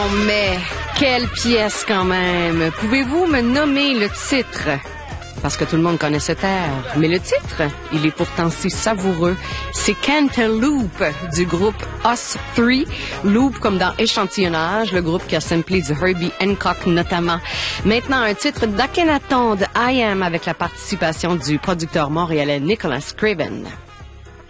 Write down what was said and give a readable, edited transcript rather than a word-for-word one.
Mais quelle pièce quand même! Pouvez-vous me nommer le titre? Parce que tout le monde connaît cet air. Mais le titre, il est pourtant si savoureux. C'est Cantaloupe du groupe Us 3. Loop comme dans échantillonnage, le groupe qui a samplé du Herbie Hancock notamment. Maintenant, un titre d'Akhenaton de I Am avec la participation du producteur montréalais Nicholas Craven.